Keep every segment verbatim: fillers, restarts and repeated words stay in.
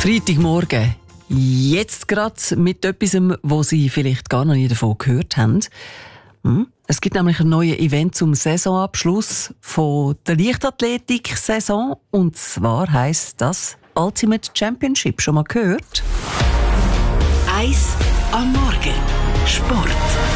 Freitagmorgen. Jetzt gerade mit etwas, was Sie vielleicht gar noch nie davon gehört haben. Es gibt nämlich ein neues Event zum Saisonabschluss von der Leichtathletik-Saison. Und zwar heisst das Ultimate Championship. Schon mal gehört? Eis am Morgen. Sport.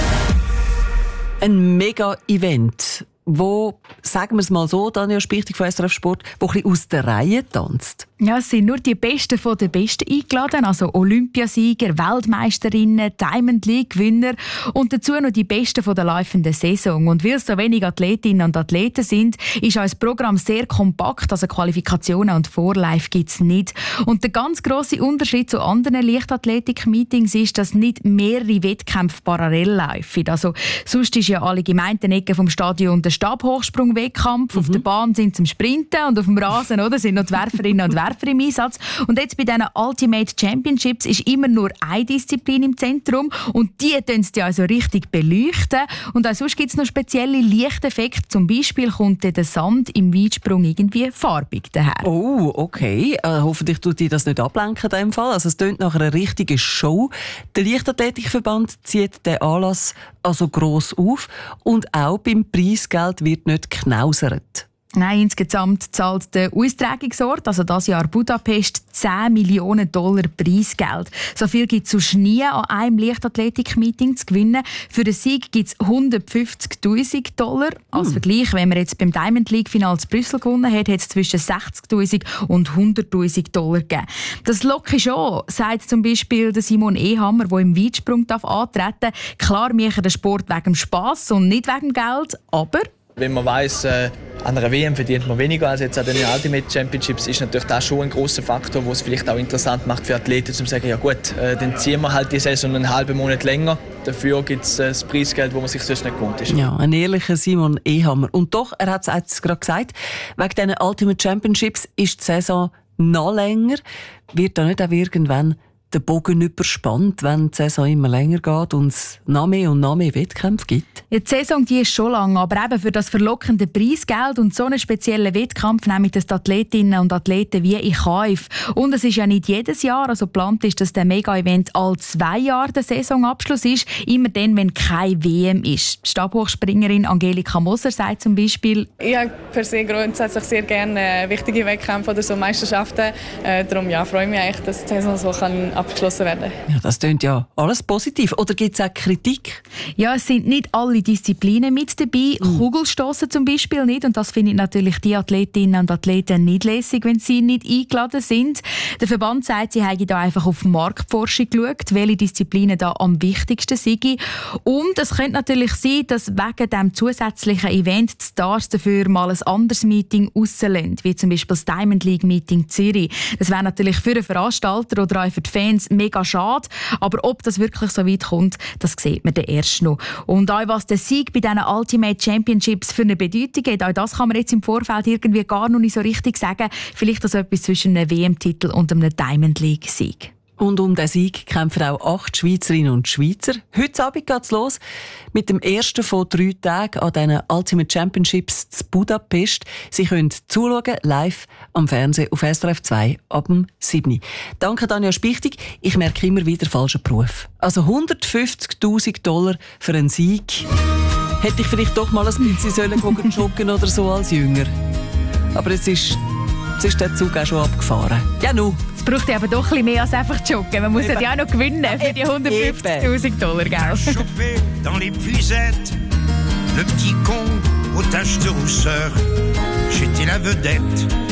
Ein Mega-Event, wo, sagen wir es mal so, Daniel Spichtig von S R F Sport, wo ein bisschen aus der Reihe tanzt. Ja, es sind nur die Besten von den Besten eingeladen, also Olympiasieger, Weltmeisterinnen, Diamond League-Gewinner und dazu noch die Besten von der laufenden Saison. Und weil es so wenig Athletinnen und Athleten sind, ist auch das Programm sehr kompakt, also Qualifikationen und Vorlauf gibt es nicht. Und der ganz grosse Unterschied zu anderen Leichtathletik-Meetings ist, dass nicht mehrere Wettkämpfe parallel laufen. Also sonst ist ja alle gemeinten Ecken vom Stadion der Stabhochsprung-Wettkampf, mhm. auf der Bahn sind zum Sprinten und auf dem Rasen oder, sind noch die Werferinnen und Werfer im Einsatz. Und jetzt bei diesen Ultimate Championships ist immer nur eine Disziplin im Zentrum und die tun sie also richtig beleuchten. Und auch sonst gibt es noch spezielle Lichteffekte. Zum Beispiel kommt der Sand im Weitsprung irgendwie farbig daher. Oh, okay. Äh, hoffentlich tut ihr das nicht ablenken in dem Fall. Also es tönt nach einer richtigen Show. Der Leichtathletikverband zieht den Anlass also gross auf und auch beim Preisgeld wird nicht geknausert. Nein, insgesamt zahlt der Austragungsort, also das Jahr Budapest, zehn Millionen Dollar Preisgeld. So viel gibt es sonst nie an einem Leichtathletik-Meeting zu gewinnen. Für den Sieg gibt es hundertfünfzigtausend Dollar. Als hm. Vergleich, wenn man jetzt beim Diamond League-Final zu Brüssel gewonnen hat, hat es zwischen sechzigtausend und hunderttausend Dollar gegeben. Das lockt schon, sagt zum Beispiel der Simon Ehammer, der im Weitsprung antreten darf. Klar, wir machen den Sport wegen dem Spass und nicht wegen dem Geld, aber wenn man weiss, äh, an einer W M verdient man weniger als jetzt an den Ultimate Championships, ist natürlich das schon ein grosser Faktor, der es vielleicht auch interessant macht für Athleten, um zu sagen, ja gut, äh, dann ziehen wir halt die Saison einen halben Monat länger. Dafür gibt es äh, das Preisgeld, das man sich sonst nicht gewohnt ist. Ja, ein ehrlicher Simon Ehammer. Und doch, er hat es gerade gesagt, wegen diesen Ultimate Championships ist die Saison noch länger. Wird da nicht auch irgendwann der Bogen überspannt, wenn die Saison immer länger geht und es noch mehr und noch mehr Wettkämpfe gibt? Ja, die Saison die ist schon lang, aber eben für das verlockende Preisgeld und so einen speziellen Wettkampf nehmen das die Athletinnen und Athleten wie in Kauf. Und es ist ja nicht jedes Jahr, also geplant ist, dass der Mega-Event all zwei Jahre der Saisonabschluss ist, immer dann, wenn keine W M ist. Die Stabhochspringerin Angelika Moser sagt zum Beispiel: Ich habe per se grundsätzlich sehr gerne wichtige Wettkämpfe oder so Meisterschaften. Äh, darum ja, freue ich mich eigentlich, dass die Saison so kann abgeschlossen werden. Ja, das klingt ja alles positiv. Oder gibt es auch Kritik? Ja, es sind nicht alle Disziplinen mit dabei. Mm. Kugelstossen zum Beispiel nicht. Und das finden natürlich die Athletinnen und Athleten nicht lässig, wenn sie nicht eingeladen sind. Der Verband sagt, sie haben da einfach auf Marktforschung geschaut, welche Disziplinen da am wichtigsten sind. Und es könnte natürlich sein, dass wegen diesem zusätzlichen Event die Stars dafür mal ein anderes Meeting rauslassen, wie zum Beispiel das Diamond League Meeting Zürich. Das wäre natürlich für den Veranstalter oder auch für die Fans mega schade. Aber ob das wirklich so weit kommt, das sieht man dann erst noch. Und auch was der Sieg bei diesen Ultimate Championships für eine Bedeutung hat, auch das kann man jetzt im Vorfeld irgendwie gar noch nicht so richtig sagen. Vielleicht das etwas zwischen einem W M-Titel und einem Diamond League-Sieg. Und um den Sieg kämpfen auch acht Schweizerinnen und Schweizer. Heute Abend geht's los mit dem ersten von drei Tagen an diesen Ultimate Championships zu Budapest. Sie können zuschauen, live am Fernsehen auf S R F zwei ab dem sieben. Danke, Daniel Spichtig. Ich merke immer wieder falschen Beruf. Also hundertfünfzigtausend Dollar für einen Sieg. Hätte ich vielleicht doch mal ein bisschen sollen joggen oder so als Jünger. Aber jetzt ist, jetzt ist der Zug auch schon abgefahren. Ja, nu. Es braucht ja aber doch ein bisschen mehr als einfach joggen. Man muss ja auch noch gewinnen für die hundertfünfzigtausend Dollar, gell? Chopé dans les puisettes, le petit con aux taches de rousseur. J'étais la vedette.